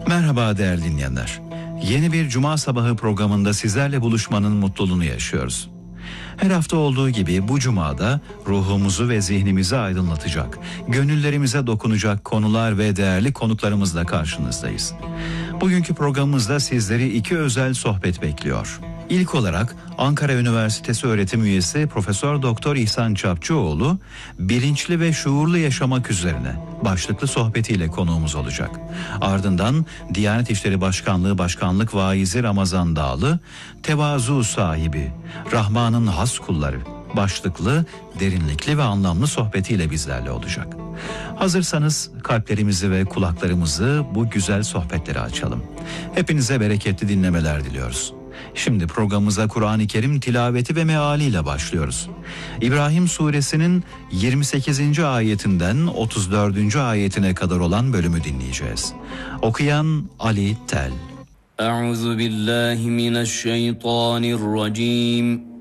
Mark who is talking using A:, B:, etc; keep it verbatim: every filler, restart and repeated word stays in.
A: Merhaba değerli dinleyenler. Yeni bir Cuma sabahı programında sizlerle buluşmanın mutluluğunu yaşıyoruz. Her hafta olduğu gibi bu Cuma'da ruhumuzu ve zihnimizi aydınlatacak, gönüllerimize dokunacak konular ve değerli konuklarımızla karşınızdayız. Bugünkü programımızda sizleri iki özel sohbet bekliyor. İlk olarak Ankara Üniversitesi öğretim üyesi Profesör Doktor İhsan Çapçıoğlu, bilinçli ve şuurlu yaşamak üzerine başlıklı sohbetiyle konuğumuz olacak. Ardından Diyanet İşleri Başkanlığı Başkanlık Vaizi Ramazan Dağlı, tevazu sahibi, Rahman'ın has kulları başlıklı, derinlikli ve anlamlı sohbetiyle bizlerle olacak. Hazırsanız kalplerimizi ve kulaklarımızı bu güzel sohbetlere açalım. Hepinize bereketli dinlemeler diliyoruz. Şimdi programımıza Kur'an-ı Kerim tilaveti ve mealiyle başlıyoruz. İbrahim suresinin yirmi sekizinci ayetinden otuz dördüncü ayetine kadar olan bölümü dinleyeceğiz. Okuyan Ali Tel.
B: Euzu billahi mineşşeytanirracim.